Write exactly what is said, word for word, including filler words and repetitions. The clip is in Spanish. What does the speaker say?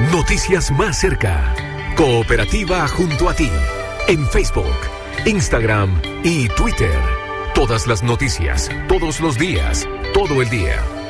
Noticias Más Cerca. Cooperativa junto a ti. En Facebook, Instagram y Twitter. Todas las noticias, todos los días, todo el día.